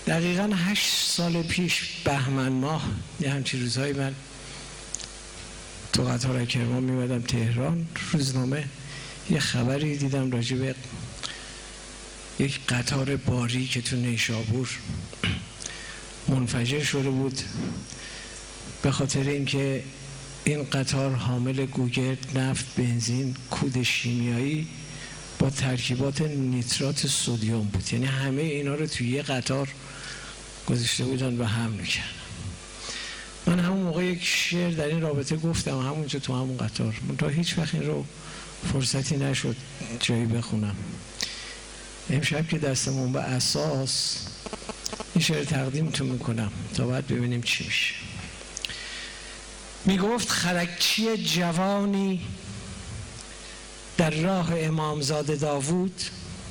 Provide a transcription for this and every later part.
دقیقاً 8 سال پیش بهمن ماه یه همچین روزهایی من تو قطار کرمان میمدم تهران، روزنامه یه خبری دیدم راجع به یک قطار باری که تو نیشابور منفجر شده بود به خاطر اینکه این قطار حامل گوگرد، نفت، بنزین، کود شیمیایی با ترکیبات نیترات سدیم بود. یعنی همه اینا رو توی یه قطار گذاشته بودن و هم میکردن. من همون موقع یک شعر در این رابطه گفتم همونجا تو همون قطار، منتها هیچ وقت این رو فرصتی نشد جایی بخونم. امشب که دستمون به اساس این شعر تقدیمتون میکنم تا بعد ببینیم چی میشه. میگفت خرکچی جوانی در راه امامزاده داوود،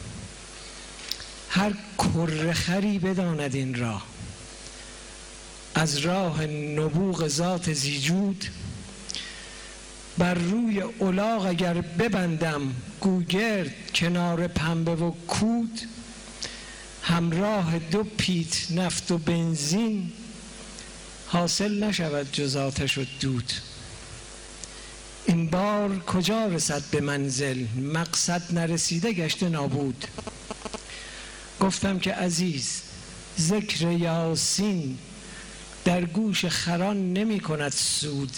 هر کرخری بداند این راه، از راه نبوغ ذات زیجود، بر روی الاغ اگر ببندم گوگرد کنار پنبه و کود، همراه 2 پیت نفت و بنزین، حاصل نشود جز آتش و دود. این بار کجا رسد به منزل، مقصد نرسیده گشته نابود. گفتم که عزیز ذکر یاسین در گوش خران نمی کند سود،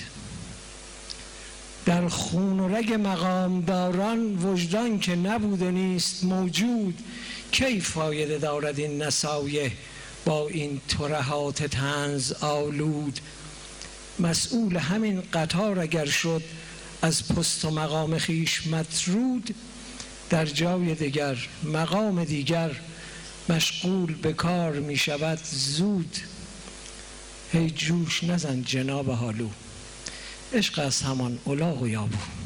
در خون و رگ مقامداران وجدان که نبود و نیست موجود. کی فایده دارد این نصایح با این ترهات طنز آلود؟ مسئول همین قطار اگر شد از پست و مقام خیش مطرود، در جای دیگر مقام دیگر مشغول به کار می شود زود. هی جوش نزن جناب حالو، عشق از همان الاغ و یابو.